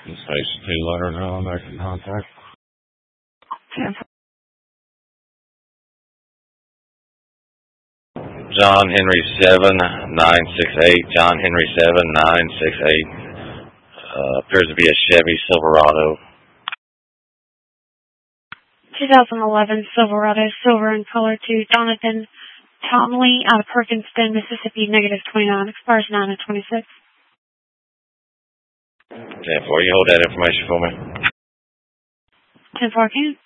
Station 2 letter John, back in contact. John Henry 7968. John Henry 7968. Appears to be a Chevy Silverado. 2011 Silverado, silver in color to Jonathan Tomley out of Perkinston, Mississippi, -29, expires 9/26. 10-4, you hold that information for me. 10-4, can.